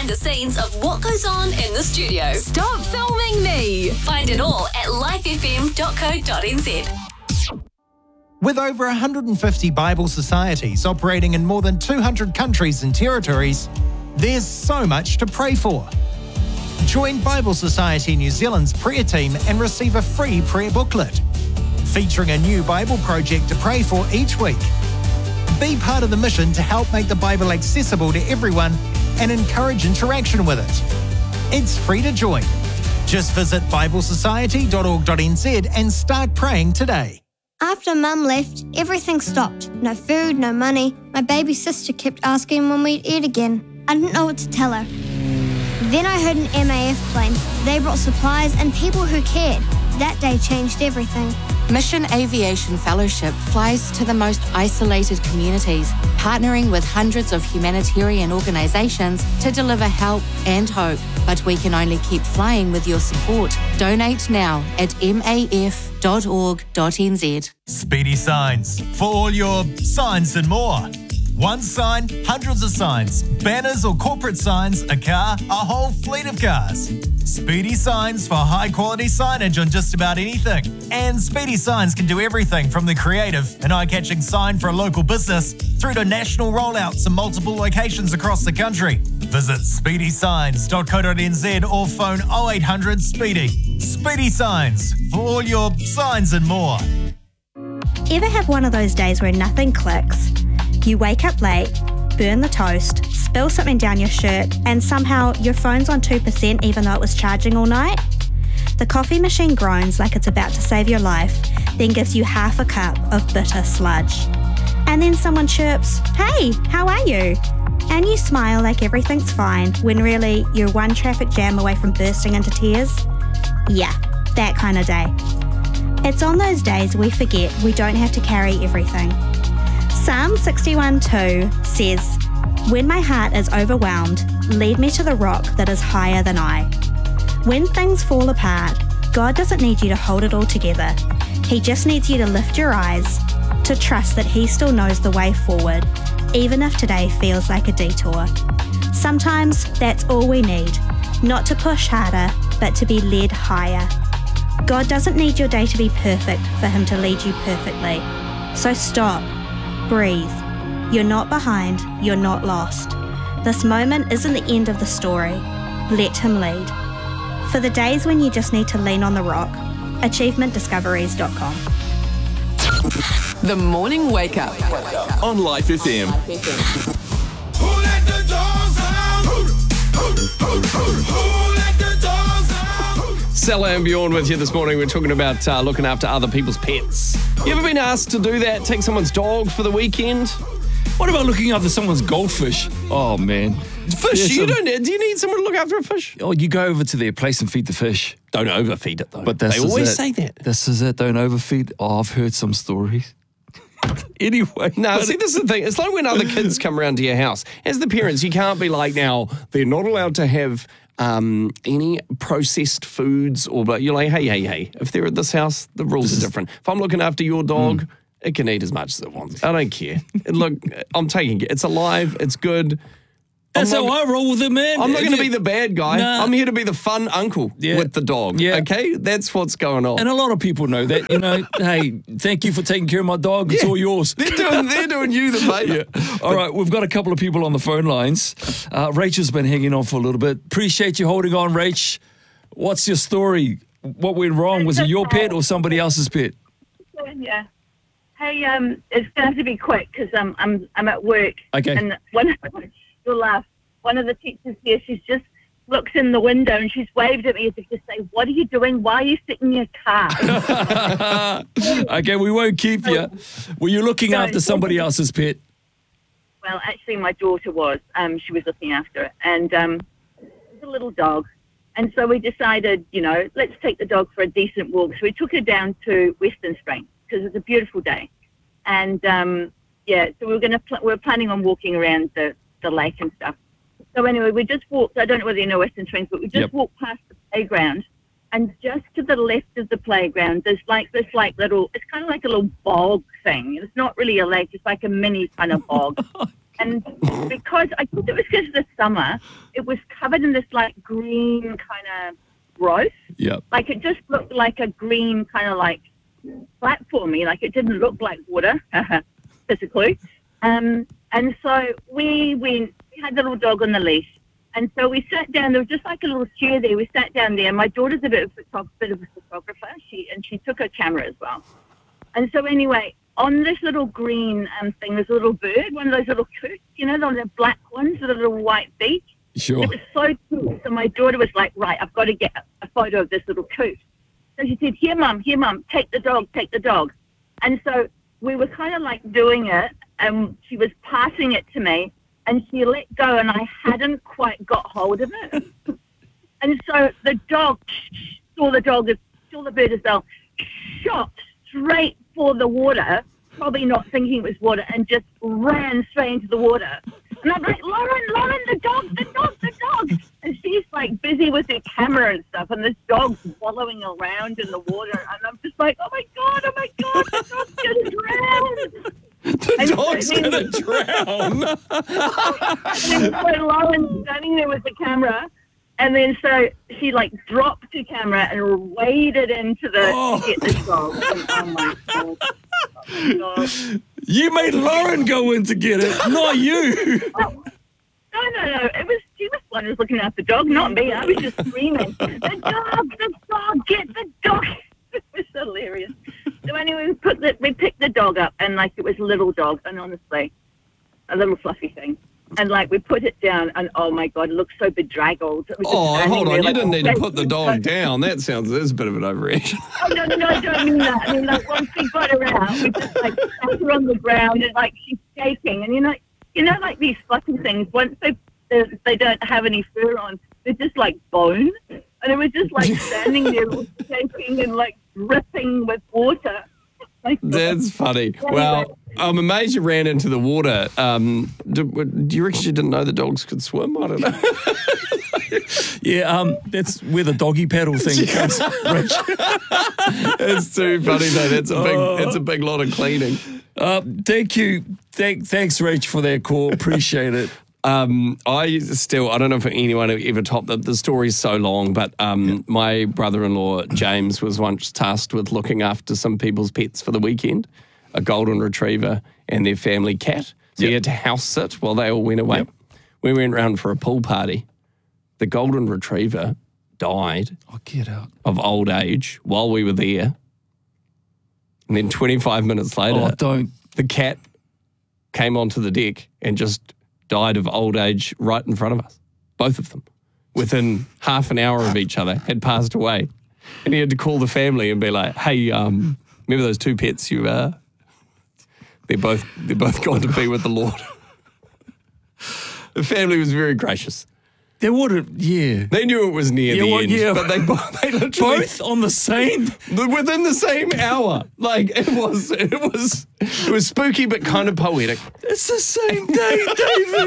behind the scenes of what goes on in the studio. Stop filming me! Find it all at lifefm.co.nz. With over 150 Bible societies operating in more than 200 countries and territories, there's so much to pray for. Join Bible Society New Zealand's prayer team and receive a free prayer booklet, featuring a new Bible project to pray for each week. Be part of the mission to help make the Bible accessible to everyone and encourage interaction with it. It's free to join. Just visit biblesociety.org.nz and start praying today. After Mum left, everything stopped. No food, no money. My baby sister kept asking when we'd eat again. I didn't know what to tell her. Then I heard an MAF plane. They brought supplies and people who cared. That day changed everything. Mission Aviation Fellowship flies to the most isolated communities, partnering with hundreds of humanitarian organisations to deliver help and hope. But we can only keep flying with your support. Donate now at maf.org.nz. Speedy Signs, for all your signs and more. One sign, hundreds of signs, banners or corporate signs, a car, a whole fleet of cars. Speedy Signs for high quality signage on just about anything. And Speedy Signs can do everything from the creative and eye-catching sign for a local business through to national rollouts in multiple locations across the country. Visit speedysigns.co.nz or phone 0800 SPEEDY. Speedy Signs for all your signs and more. Ever have one of those days where nothing clicks? You wake up late, burn the toast, spill something down your shirt, and somehow your phone's on 2% even though it was charging all night? The coffee machine groans like it's about to save your life, then gives you half a cup of bitter sludge. And then someone chirps, "Hey, how are you?" And you smile like everything's fine when really you're one traffic jam away from bursting into tears. Yeah, that kind of day. It's on those days we forget we don't have to carry everything. Psalm 61:2 says, "When my heart is overwhelmed, lead me to the rock that is higher than I." When things fall apart, God doesn't need you to hold it all together. He just needs you to lift your eyes, to trust that He still knows the way forward, even if today feels like a detour. Sometimes that's all we need, not to push harder, but to be led higher. God doesn't need your day to be perfect for Him to lead you perfectly. So stop. Breathe. You're not behind, you're not lost. This moment isn't the end of the story. Let Him lead. For the days when you just need to lean on the rock, achievementdiscoveries.com. The Morning Wake Up. On Life FM. Who let the dogs out? Who let the dogs out? Stella and Bjorn with you this morning. We're talking about looking after other people's pets. You ever been asked to do that? Take someone's dog for the weekend? What about looking after someone's goldfish? Oh, man. Fish? Do you need someone to look after a fish? Oh, you go over to their place and feed the fish. Don't overfeed it, though. But they always say that. This is it. Don't overfeed. Oh, I've heard some stories. Anyway. No, see, this is the thing. It's like when other kids come around to your house. As the parents, you can't be like, now, they're not allowed to have any processed foods, but you're like, hey, if they're at this house, the rules are different. If I'm looking after your dog, it can eat as much as it wants. I don't care. Look, I'm taking it. It's alive. It's good. That's how I roll with it, man. I'm not going to be the bad guy. Nah. I'm here to be the fun uncle with the dog. Yeah. Okay? That's what's going on. And a lot of people know that. You know, hey, thank you for taking care of my dog. It's all yours. They're doing you the favour. All right, we've got a couple of people on the phone lines. Rachel's been hanging on for a little bit. Appreciate you holding on, Rach. What's your story? What went wrong? Was it your pet or somebody else's pet? Yeah. Hey, it's going to have to be quick because I'm at work. Okay. And you'll laugh. One of the teachers here, she's just looks in the window and she's waved at me as if to say, "What are you doing? Why are you sitting in your car?" Okay, we won't keep you. Were you looking after somebody else's pet? Well, actually, my daughter was. She was looking after it, and it was a little dog. And so we decided, let's take the dog for a decent walk. So we took her down to Western Springs because it was a beautiful day, and so we were planning on walking around the lake and stuff. So anyway, we just walked. I don't know whether you know Western Springs, but we just walked past the playground, and just to the left of the playground, there's this little. It's kind of like a little bog thing. It's not really a lake. It's like a mini kind of bog. And because I think it was because of the summer, it was covered in this like green kind of growth. Yep. Like it just looked like a green kind of like platformy. Like it didn't look like water physically. And so we had the little dog on the leash. And so we sat down. There was just like a little chair there. We sat down there. My daughter's a bit of a photographer. She took her camera as well. And so anyway, on this little green thing, there's a little bird, one of those little coots, you know, the black ones with a little white beak. Sure. It was so cool. So my daughter was like, right, I've got to get a photo of this little coot. So she said, here, Mum, take the dog. And so we were kind of like doing it, and she was passing it to me, and she let go, and I hadn't quite got hold of it. And so the dog saw the bird as well, shot straight for the water, probably not thinking it was water, and just ran straight into the water. And I'm like, Lauren, the dog. And she's like busy with her camera and stuff, and this dog's wallowing around in the water. And I'm just like, oh my God, the dog's going to drown. The dog's going to drown. And so Lauren's standing there with the camera, and then so she like dropped the camera and waded into to get this dog. And, oh my God. Oh God. You made Lauren go in to get it, not you. No. She was the one who was looking after the dog, not me. I was just screaming, the dog, get the dog. It was hilarious. So anyway, we picked the dog up, and like it was a little dog, and honestly, a little fluffy thing. And like we put it down, and oh my God, it looked so bedraggled. It was just Hold on, there, you like, didn't need to put the dog down. There's a bit of an overreaction. Oh no, I don't mean that. I mean like once we got her out, we just like sat her on the ground, and like she's shaking, and you know like these fluffy things. Once they don't have any fur on, they're just like bone, and it was just like standing there, shaking and like dripping with water. That's funny. Well, I'm amazed you ran into the water. Do you reckon you didn't know the dogs could swim? I don't know. Yeah, that's where the doggy paddle thing comes, Rich. It's too funny though. That's a big lot of cleaning. Thank you. Thanks, Rach, for that call. Appreciate it. I don't know if anyone ever topped that. The story's so long, but my brother-in-law, James, was once tasked with looking after some people's pets for the weekend, a golden retriever and their family cat. So he had to house sit while they all went away. Yep. We went round for a pool party. The golden retriever died of old age while we were there. And then 25 minutes later, the cat came onto the deck and just died of old age right in front of us. Both of them. Within half an hour of each other, had passed away. And he had to call the family and be like, hey, remember those two pets you they're both gone to be with the Lord. The family was very gracious. They would have, They knew it was near the end, but they literally both on the same, within the same hour. Like it was spooky, but kind of poetic. It's the same day, David.